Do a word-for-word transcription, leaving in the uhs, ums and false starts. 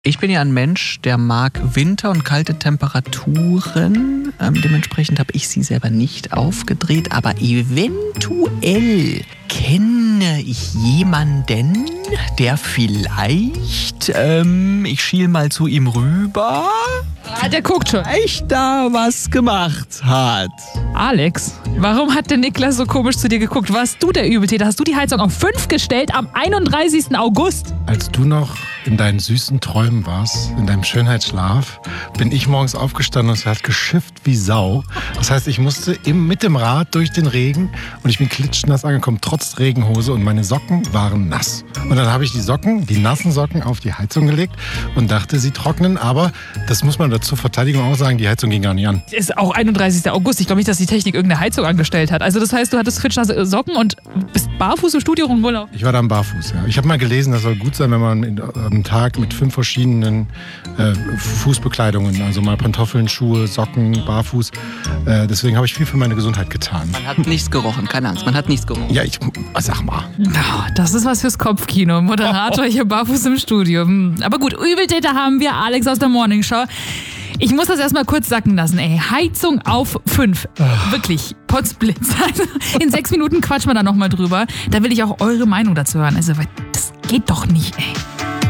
Ich bin ja ein Mensch, der mag Winter und kalte Temperaturen. Ähm, dementsprechend habe ich sie selber nicht aufgedreht. Aber eventuell kenne ich jemanden, der vielleicht, ähm, ich schiel mal zu ihm rüber, Ah, der guckt schon. echt da was gemacht hat. Alex, warum hat der Niklas so komisch zu dir geguckt? Warst du der Übeltäter? Hast du die Heizung auf fünf gestellt am einunddreißigsten August? Als du noch in deinen süßen Träumen warst, in deinem Schönheitsschlaf, bin ich morgens aufgestanden und es hat geschifft wie Sau. Das heißt, ich musste im, mit dem Rad durch den Regen und ich bin klitschnass angekommen, trotz Regenhose, und meine Socken waren nass. Und dann habe ich die Socken, die nassen Socken, auf die Heizung gelegt und dachte, sie trocknen, aber das muss man zur Verteidigung auch sagen, die Heizung ging gar nicht an. Ist auch einunddreißigsten August. Ich glaube nicht, dass die Technik irgendeine Heizung angestellt hat. Also das heißt, du hattest klitschnasse Socken und bist barfuß im Studio rumgelaufen? Ich war dann barfuß, ja. Ich habe mal gelesen, das soll gut sein, wenn man in, am Tag mit fünf verschiedenen äh, Fußbekleidungen, also mal Pantoffeln, Schuhe, Socken, barfuß. Äh, deswegen habe ich viel für meine Gesundheit getan. Man hat nichts gerochen, keine Angst, man hat nichts gerochen. Ja, ich sag mal. Ja, das ist was fürs Kopfkino. Moderator hier barfuß im Studio. Aber gut, Übeltäter haben wir. Alex aus der Morning Show. Ich muss das erstmal kurz sacken lassen, ey. Heizung auf fünf. Wirklich, Potzblitz. Also in sechs Minuten quatschen wir da nochmal drüber. Da will ich auch eure Meinung dazu hören. Also, das geht doch nicht, ey.